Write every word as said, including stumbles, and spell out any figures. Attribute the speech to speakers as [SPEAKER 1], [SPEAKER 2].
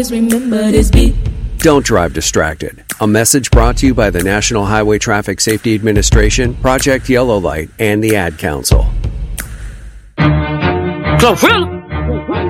[SPEAKER 1] remember this beat.
[SPEAKER 2] Don't drive distracted. A message brought to you by the National Highway Traffic Safety Administration, Project Yellow Light, and the Ad Council.
[SPEAKER 3] Fulfill